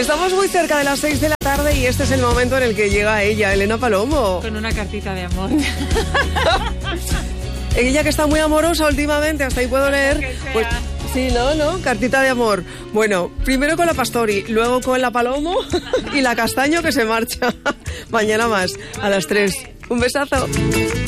Estamos muy cerca de las 6 de la tarde y este es el momento en el que llega ella, Elena Palomo. Con una cartita de amor. Ella que está muy amorosa últimamente, hasta ahí puedo leer. Pues, sí, ¿no? Cartita de amor. Bueno, primero con la Pastori, luego con la Palomo y la Castaño que se marcha. Mañana más, a las 3. Un besazo.